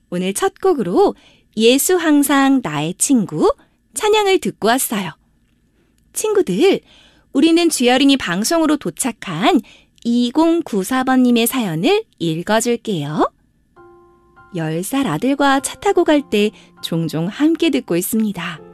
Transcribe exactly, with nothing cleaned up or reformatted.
오늘 첫 곡으로 예수 항상 나의 친구 찬양을 듣고 왔어요. 친구들, 우리는 주여린이 방송으로 도착한 이공구사 번님의 사연을 읽어줄게요. 열 살 아들과 차 타고 갈 때 종종 함께 듣고 있습니다.